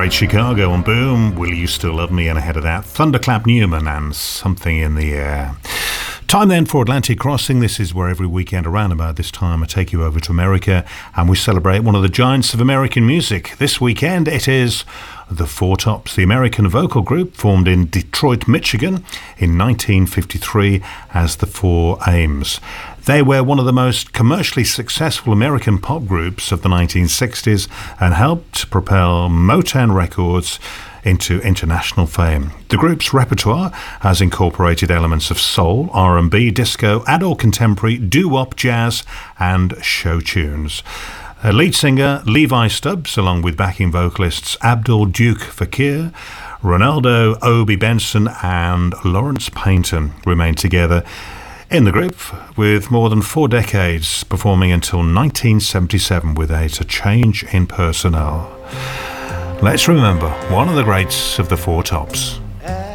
Great Chicago on Boom, Will You Still Love Me? And ahead of that, Thunderclap Newman and Something in the Air. Time then for Atlantic Crossing. This is where every weekend around about this time I take you over to America and we celebrate one of the giants of American music. This weekend it is the Four Tops, the American vocal group formed in Detroit, Michigan in 1953 as the Four Ames. They were one of the most commercially successful American pop groups of the 1960s and helped propel Motown Records into international fame. The group's repertoire has incorporated elements of soul, R&B, disco, adult contemporary, doo-wop, jazz and show tunes. Lead singer Levi Stubbs, along with backing vocalists Abdul Duke Fakir, Ronaldo Obi Benson and Lawrence Payton, remain together in the group with more than 4 decades, performing until 1977 without a change in personnel. Let's remember one of the greats of the Four Tops.